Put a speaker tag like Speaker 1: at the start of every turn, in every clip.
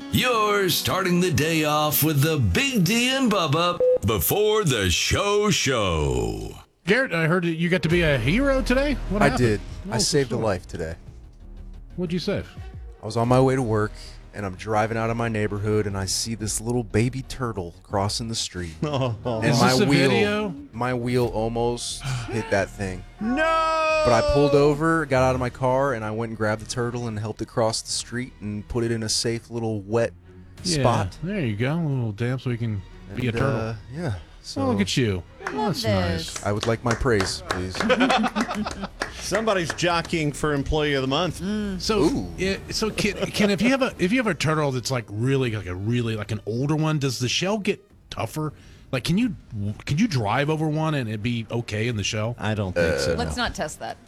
Speaker 1: You're starting the day off with the Big D and Bubba before the show.
Speaker 2: Garrett, I heard you got to be a hero today. What happened?
Speaker 3: I did. I
Speaker 2: What's the
Speaker 3: saved a
Speaker 2: story?
Speaker 3: life today.
Speaker 2: What'd you save?
Speaker 3: I was on my way to work, and I'm driving out of my neighborhood, and I see this little baby turtle crossing the street.
Speaker 2: Is
Speaker 3: And
Speaker 2: this a video?
Speaker 3: my wheel almost hit that thing.
Speaker 4: No!
Speaker 3: But I pulled over, got out of my car, and I went and grabbed the turtle and helped it cross the street and put it in a safe little wet spot.
Speaker 2: There you go. A little damp so we can be a
Speaker 3: And,
Speaker 2: turtle.
Speaker 3: Yeah. So
Speaker 2: Oh, look at you.
Speaker 5: love
Speaker 2: That's
Speaker 5: this.
Speaker 2: nice.
Speaker 3: I would like my praise, please.
Speaker 4: Somebody's jockeying for Employee of the Month.
Speaker 2: So,
Speaker 3: Ooh.
Speaker 2: so Ken, if you have a turtle that's like really like an older one, does the shell get tougher? Like, can you drive over one and it'd be okay in the shell?
Speaker 4: I don't think so.
Speaker 5: Let's not test that.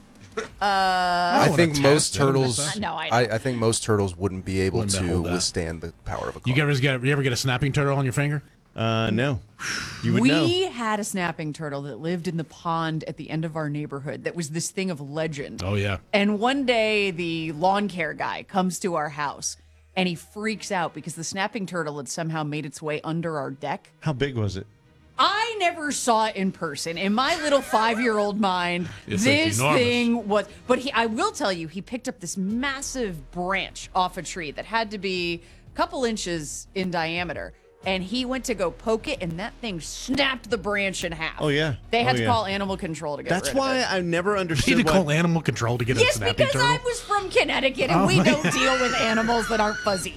Speaker 3: I
Speaker 2: wanna
Speaker 3: think
Speaker 2: test
Speaker 3: most
Speaker 2: it.
Speaker 3: turtles.
Speaker 5: No, I know.
Speaker 3: I think most turtles wouldn't be able
Speaker 2: Wouldn't
Speaker 3: to
Speaker 2: hold that.
Speaker 3: withstand the power of a car.
Speaker 2: You ever get a snapping turtle on your finger?
Speaker 4: No. You would
Speaker 5: We
Speaker 4: know.
Speaker 5: had a snapping turtle that lived in the pond at the end of our neighborhood that was this thing of legend.
Speaker 2: Oh yeah.
Speaker 5: And one day the lawn care guy comes to our house and he freaks out because the snapping turtle had somehow made its way under our deck.
Speaker 4: How big was it?
Speaker 5: I never saw it in person. In my little 5-year-old mind,
Speaker 2: It's
Speaker 5: this
Speaker 2: enormous.
Speaker 5: thing was. But I will tell you, he picked up this massive branch off a tree that had to be a couple inches in diameter. And he went to go poke it, and that thing snapped the branch in half.
Speaker 4: Oh, yeah.
Speaker 5: They had
Speaker 4: Oh,
Speaker 5: to
Speaker 4: yeah.
Speaker 5: call animal control to get
Speaker 4: That's
Speaker 5: rid
Speaker 4: why
Speaker 5: of it.
Speaker 4: I never
Speaker 2: You need
Speaker 4: understood
Speaker 2: to
Speaker 4: why.
Speaker 2: call animal control to get a
Speaker 5: Yes,
Speaker 2: snapping
Speaker 5: because
Speaker 2: turtle.
Speaker 5: I was from Connecticut, and we don't deal with animals that aren't fuzzy.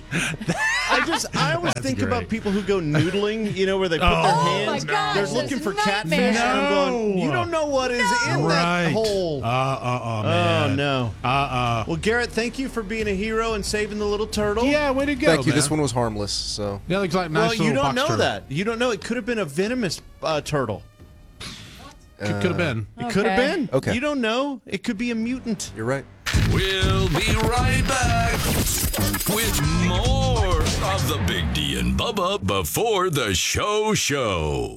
Speaker 4: I always think
Speaker 2: great.
Speaker 4: about people who go noodling, where they put
Speaker 2: Oh,
Speaker 4: their
Speaker 2: my
Speaker 4: hands.
Speaker 5: gosh,
Speaker 4: They're
Speaker 5: that's
Speaker 4: looking for
Speaker 5: a
Speaker 4: catfish.
Speaker 5: nightmare.
Speaker 4: And I'm going,
Speaker 2: No.
Speaker 4: you don't know what is in
Speaker 2: Right.
Speaker 4: that hole.
Speaker 2: Man.
Speaker 4: Oh, no. Well, Garrett, thank you for being a hero and saving the little turtle.
Speaker 2: Yeah, way to go.
Speaker 3: Thank you.
Speaker 2: Man.
Speaker 3: This one was harmless. So
Speaker 2: Yeah, looks like a
Speaker 4: Well,
Speaker 2: nice
Speaker 4: you
Speaker 2: little
Speaker 4: don't
Speaker 2: box
Speaker 4: know
Speaker 2: turtle.
Speaker 4: that. You don't know. It could have been a venomous turtle.
Speaker 2: Could have been.
Speaker 4: It could have
Speaker 5: Okay.
Speaker 4: been.
Speaker 3: Okay.
Speaker 4: You don't know. It could be a mutant.
Speaker 3: you're right.
Speaker 1: We'll be right back with more of the Big D and Bubba before the show.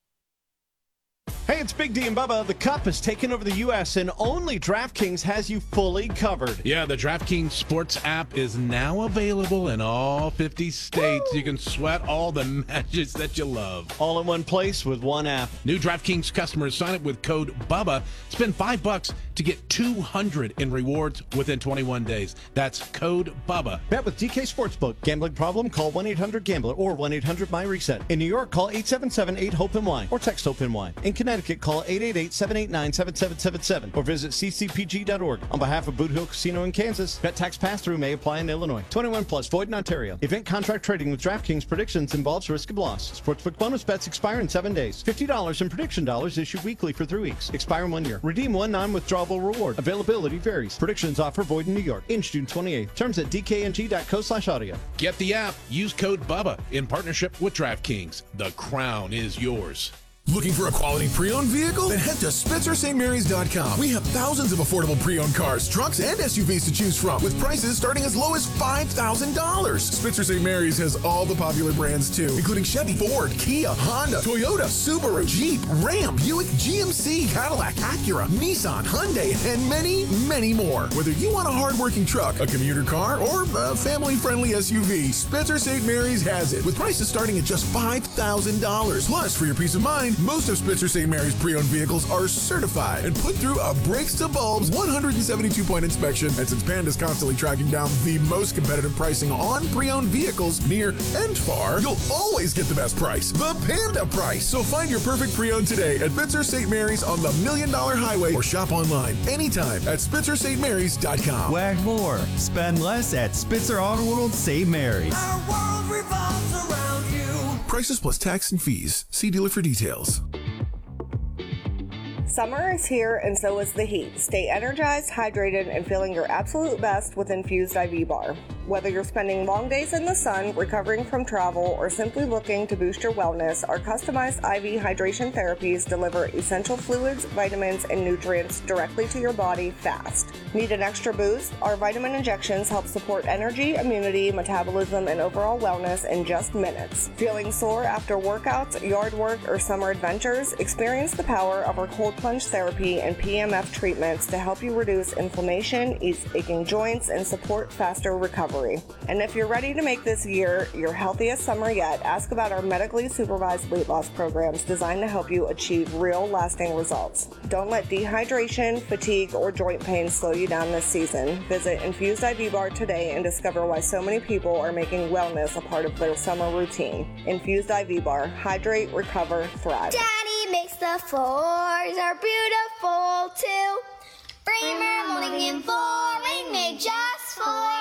Speaker 4: Hey, it's Big D and Bubba. The Cup has taken over the U.S. and only DraftKings has you fully covered.
Speaker 2: Yeah, the DraftKings Sports app is now available in all 50 states. You can sweat all the matches that you love.
Speaker 4: All in one place with one app.
Speaker 2: New DraftKings customers sign up with code BUBBA. Spend $5 to get $200 in rewards within 21 days. That's code BUBBA.
Speaker 4: Bet with DK Sportsbook. Gambling problem? Call 1-800-GAMBLER or 1-800-MY-RESET. In New York, call 877-8-HOPE-NY or text HOPE-NY. In Connecticut, call 888-789-7777 or visit ccpg.org. On behalf of Boot Hill Casino in Kansas, bet tax pass-through may apply in Illinois. 21 plus, void in Ontario. Event contract trading with DraftKings predictions involves risk of loss. Sportsbook bonus bets expire in 7 days. $50 in prediction dollars issued weekly for 3 weeks. Expire in 1 year. Redeem one non-withdrawable reward. Availability varies. Predictions offer void in New York. In June 28th. Terms at dkng.co/audio.
Speaker 2: Get the app. Use code BUBBA in partnership with DraftKings. The crown is yours.
Speaker 6: Looking for a quality pre-owned vehicle? Then head to SpencerStMarys.com. We have thousands of affordable pre-owned cars, trucks, and SUVs to choose from, with prices starting as low as $5,000. Spencer St. Mary's has all the popular brands too, including Chevy, Ford, Kia, Honda, Toyota, Subaru, Jeep, Ram, Buick, GMC, Cadillac, Acura, Nissan, Hyundai, and many, many more. Whether you want a hard-working truck, a commuter car, or a family-friendly SUV, Spencer St. Mary's has it, with prices starting at just $5,000. Plus, for your peace of mind, most of Spencer St. Mary's pre-owned vehicles are certified and put through a brakes to bulbs 172-point inspection. And since Panda's constantly tracking down the most competitive pricing on pre-owned vehicles near and far, you'll always get the best price, the Panda price. So find your perfect pre-owned today at Spencer St. Mary's on the $1 Million Highway or shop online anytime at SpencerStMarys.com.
Speaker 7: Wag more. Spend less at Spitzer Auto World St. Mary's.
Speaker 8: Our world revolves around you.
Speaker 6: Prices plus tax and fees. See dealer for details.
Speaker 9: Summer is here and so is the heat. Stay energized, hydrated, and feeling your absolute best with Infused IV Bar. Whether you're spending long days in the sun, recovering from travel, or simply looking to boost your wellness, our customized IV hydration therapies deliver essential fluids, vitamins, and nutrients directly to your body fast. Need an extra boost? Our vitamin injections help support energy, immunity, metabolism, and overall wellness in just minutes. Feeling sore after workouts, yard work, or summer adventures? Experience the power of our cold plunge therapy, and PMF treatments to help you reduce inflammation, ease aching joints, and support faster recovery. And if you're ready to make this year your healthiest summer yet, ask about our medically supervised weight loss programs designed to help you achieve real lasting results. Don't let dehydration, fatigue, or joint pain slow you down this season. Visit Infused IV Bar today and discover why so many people are making wellness a part of their summer routine. Infused IV Bar. Hydrate, recover, thrive.
Speaker 10: Daddy makes the floors are beautiful too. Bremer molding and flooring made just for